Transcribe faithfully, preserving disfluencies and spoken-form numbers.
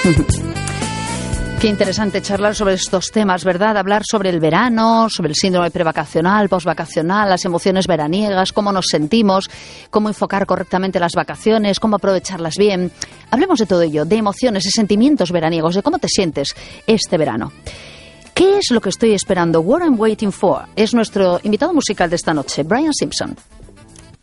Qué interesante charlar sobre estos temas, ¿verdad? Hablar sobre el verano, sobre el síndrome prevacacional, posvacacional, las emociones veraniegas, cómo nos sentimos, cómo enfocar correctamente las vacaciones, cómo aprovecharlas bien. Hablemos de todo ello, de emociones y sentimientos veraniegos, de cómo te sientes este verano. ¿Qué es lo que estoy esperando? What I'm waiting for es nuestro invitado musical de esta noche, Brian Simpson.